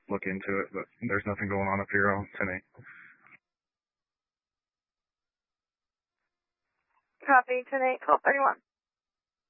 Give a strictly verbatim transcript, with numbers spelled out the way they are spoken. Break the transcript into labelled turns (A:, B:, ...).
A: look into it, but there's nothing going on up here on ten eight.
B: Copy, ten eight, twelve thirty-one.